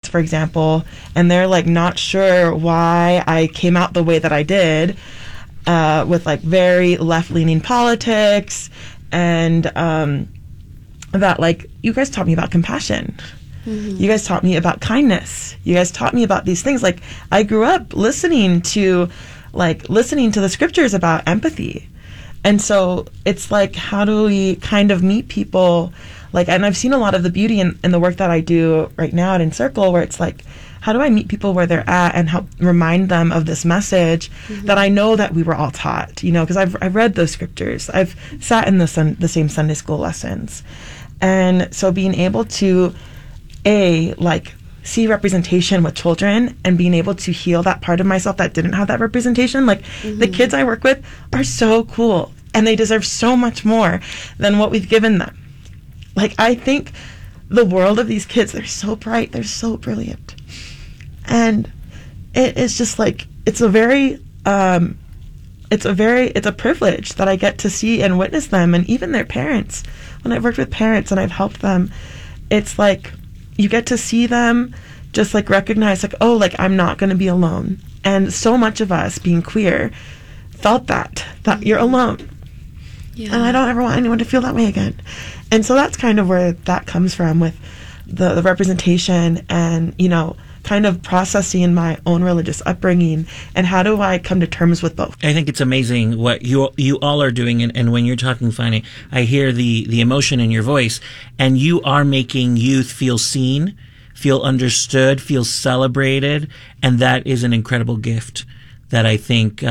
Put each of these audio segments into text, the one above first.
for example, and they're like not sure why I came out the way that I did, with like very left-leaning politics, and that like, you guys taught me about compassion. You guys taught me about kindness. You guys taught me about these things. Like, I grew up listening to the scriptures about empathy. And so it's like, how do we kind of meet people? Like, and I've seen a lot of the beauty in the work that I do right now at Encircle, where it's like, how do I meet people where they're at and help remind them of this message that I know that we were all taught, you know, because I've read those scriptures. I've sat in the same Sunday school lessons. And so being able to, like, see representation with children and being able to heal that part of myself that didn't have that representation. Like, the kids I work with are so cool, and they deserve so much more than what we've given them. Like, I think the world of these kids, they're so bright, they're so brilliant. And it is just like, it's a privilege that I get to see and witness them, and even their parents. When I've worked with parents and I've helped them, it's like, you get to see them just like recognize, like, oh, like, I'm not going to be alone. And so much of us being queer felt that you're alone. Yeah. And I don't ever want anyone to feel that way again. And so that's kind of where that comes from, with the representation and, you know, kind of processing my own religious upbringing, and how do I come to terms with both. I think it's amazing what you all are doing, and when you're talking, Fanny, I hear the emotion in your voice, and you are making youth feel seen, feel understood, feel celebrated, and that is an incredible gift that I think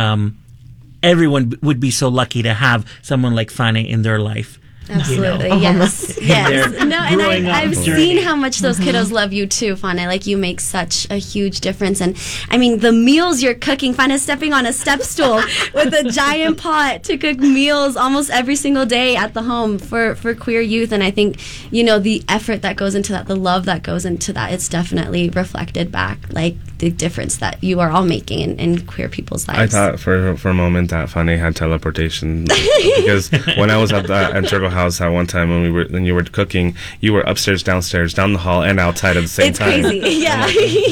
everyone would be so lucky to have someone like Fanny in their life. Absolutely, yes. No, and I've seen how much those kiddos love you too, Fana. Like, you make such a huge difference. And I mean, the meals you're cooking, Fana's stepping on a step stool with a giant pot to cook meals almost every single day at the home for queer youth. And I think, you know, the effort that goes into that, the love that goes into that, it's definitely reflected back, like the difference that you are all making in queer people's lives. I thought for a moment that Fanny had teleportation, because when I was at the Encircle house at one time when you were cooking, you were upstairs, downstairs, down the hall, and outside at the same time. It's crazy, yeah.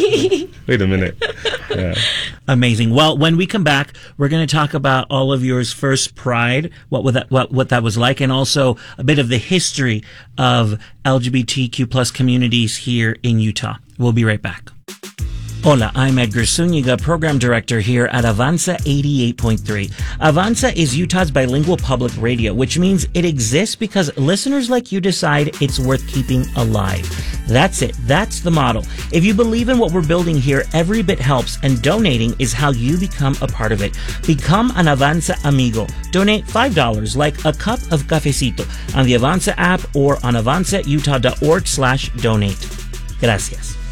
Wait a minute. Yeah. Amazing. Well, when we come back, we're going to talk about all of yours first Pride, what that was like, and also a bit of the history of LGBTQ plus communities here in Utah. We'll be right back. Hola, I'm Edgar Zuniga, Program Director here at Avanza 88.3. Avanza is Utah's bilingual public radio, which means it exists because listeners like you decide it's worth keeping alive. That's it. That's the model. If you believe in what we're building here, every bit helps, and donating is how you become a part of it. Become an Avanza amigo. Donate $5, like a cup of cafecito, on the Avanza app or on avanzautah.org/donate. Gracias.